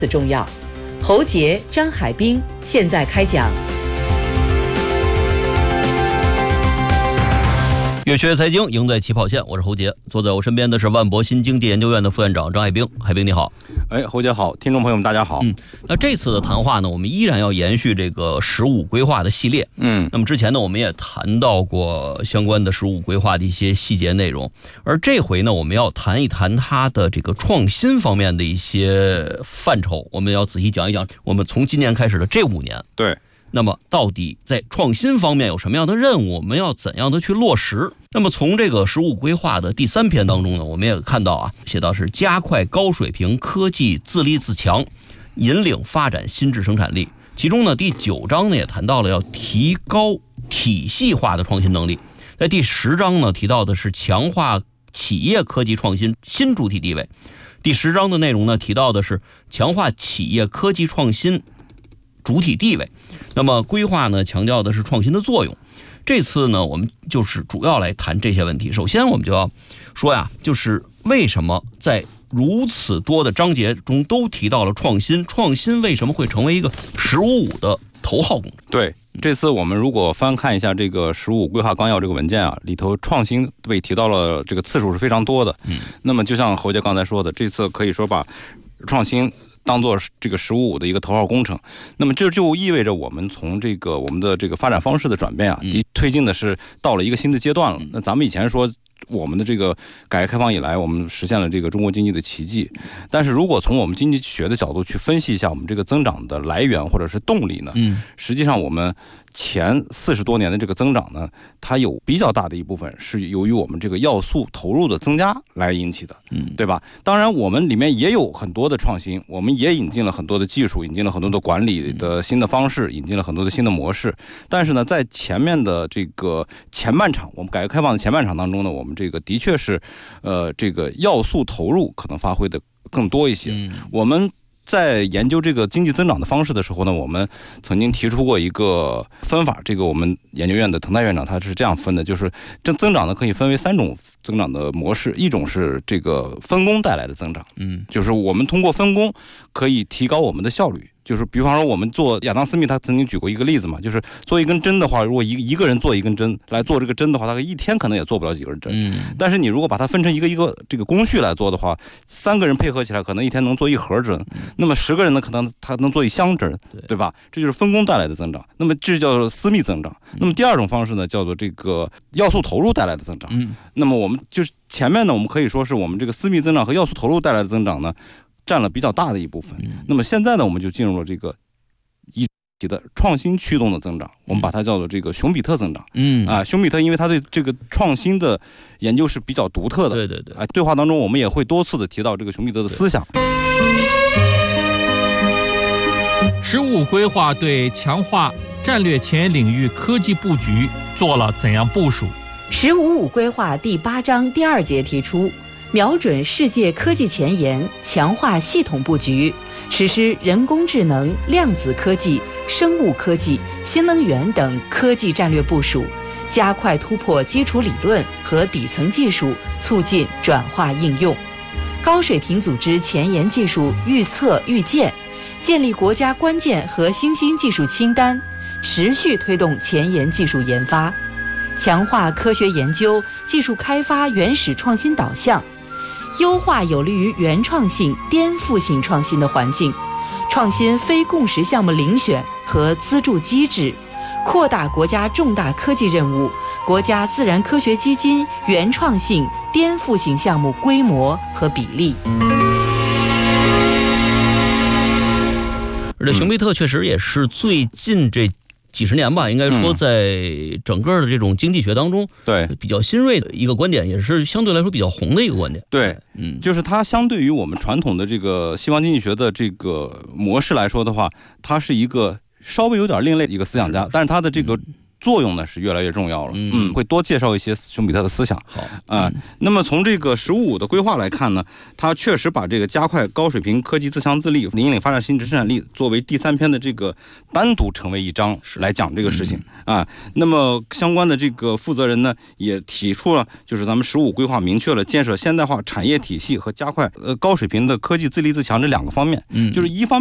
此重要。侯杰、张海滨现在开讲。 越学越财经，赢在起跑线。我是侯杰，坐在我身边的是万博新经济研究院的副院长张海滨。海滨你好。 侯杰好，听众朋友们大家好。 那这次的谈话呢，我们依然要延续这个“15规划”的系列。那么之前呢，我们也谈到过相关的15规划的一些细节内容，而这回呢，我们要谈一谈它的这个创新方面的一些范畴，我们要仔细讲一讲。我们从今年开始的这5年， 对。 那么到底在创新方面有什么样的任务，我们要怎样的去落实？那么从这个15规划的第3篇当中呢，我们也看到写到是加快高水平科技自立自强，引领发展新质生产力。其中呢，第9章呢也谈到了要提高体系化的创新能力。在第10章呢提到的是强化企业科技创新新主体地位。第10章的内容呢提到的是强化企业科技创新主体地位。那么规划呢强调的是创新的作用。这次呢我们就是主要来谈这些问题。首先我们就要说就是为什么在如此多的章节中都提到了创新，创新为什么会成为一个15的头号工程？ 对，这次我们如果翻看一下这个15规划纲要这个文件里头创新被提到了这个次数是非常多的。那么就像侯杰刚才说的，这次可以说把创新当做这个15的一个头号工程。那么这就意味着我们从我们的这个发展方式的转变推进的是到了一个新的阶段了。那咱们以前说我们的这个改革开放以来，我们实现了这个中国经济的奇迹。但是如果从我们经济学的角度去分析一下我们这个增长的来源或者是动力呢，实际上我们前40多年的这个增长呢，它有比较大的一部分是由于我们这个要素投入的增加来引起的，对吧？当然我们里面也有很多的创新，我们也引进了很多的技术，引进了很多的管理的新的方式，引进了很多的新的模式。但是呢，在前面的这个前半场，我们改革开放的前半场当中呢，我们这个的确是这个要素投入可能发挥的更多一些。我们在研究这个经济增长的方式的时候呢，我们曾经提出过一个分法，这个我们研究院的滕泰院长他是这样分的，就是这增长呢可以分为3种增长的模式。一种是这个分工带来的增长，就是我们通过分工可以提高我们的效率。就是比方说我们做亚当斯密他曾经举过一个例子嘛，就是做一根针的话，如果一个人做一根针来做这个针的话，大概1天可能也做不了几根针。但是你如果把它分成一个这个工序来做的话，3个人配合起来可能1天能做1盒针，那么10个人呢可能他能做1箱针，对吧？这就是分工带来的增长。那么这叫做私密增长。那么第2种方式呢叫做这个要素投入带来的增长。那么我们就是前面呢我们可以说是我们这个私密增长和要素投入带来的增长呢占了比较大的一部分。那么现在呢我们就进入了这个一体的创新驱动的增长，我们把它叫做这个熊彼特增长。熊彼特因为他对这个创新的研究是比较独特的。对话当中我们也会多次的提到这个熊彼特的思想。 15规划对强化战略前沿领域科技布局做了怎样部署 ？15规划第8章第2节提出，瞄准世界科技前沿，强化系统布局，实施人工智能、量子科技、生物科技、新能源等科技战略部署，加快突破基础理论和底层技术，促进转化应用。高水平组织前沿技术预测预见，建立国家关键和新兴技术清单，持续推动前沿技术研发，强化科学研究、技术开发原始创新导向，优化有利于原创性、颠覆性创新的环境，创新非共识项目遴选和资助机制，扩大国家重大科技任务、国家自然科学基金原创性、颠覆性项目规模和比例。 而且熊彼特确实也是最近这几十年吧，应该说在整个的这种经济学当中，对比较新锐的一个观点，也是相对来说比较红的一个观点。 对，就是它相对于我们传统的这个西方经济学的这个模式来说的话，它是一个稍微有点另类的一个思想家，但是它的这个作用呢是越来越重要了。会多介绍一些熊彼特的思想。 好那么从这个15的规划来看呢，它确实把这个加快高水平科技自强自立、引领发展新质生产力作为第3篇的这个单独成为一章来讲这个事情啊。那么相关的这个负责人呢，也提出了，就是咱们15规划明确了建设现代化产业体系和加快高水平的科技自立自强这2个方面，就是一方面